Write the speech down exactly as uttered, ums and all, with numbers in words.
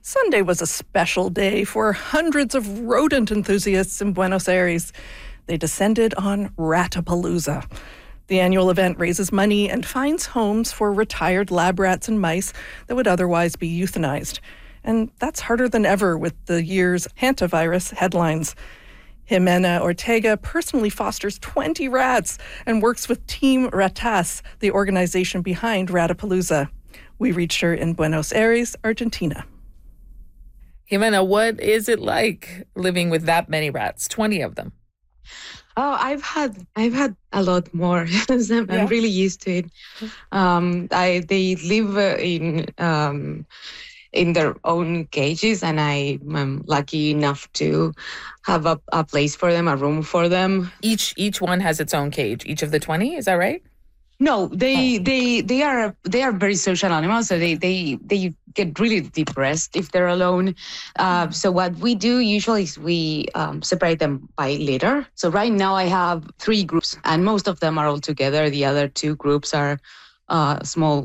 Sunday was a special day for hundreds of rodent enthusiasts in Buenos Aires. They descended on Ratapalooza. The annual event raises money and finds homes for retired lab rats and mice that would otherwise be euthanized. And that's harder than ever with the year's hantavirus headlines. Jimena Ortega personally fosters twenty rats and works with Team Ratas, the organization behind Ratapalooza. We reached her in Buenos Aires, Argentina. Jimena, what is it like living with that many rats, twenty of them? Oh, I've had I've had a lot more. I'm Yeah. really used to it. Um, I they live uh, in um, in their own cages, and I am lucky enough to have a, a place for them, a room for them. Each each one has its own cage. Each of the twenty, is that right? No, they Oh. they they are they are very social animals, so they they they get really depressed if they're alone. Uh, so what we do usually is we um, separate them by litter. So right now I have three groups, and most of them are all together. The other two groups are uh, small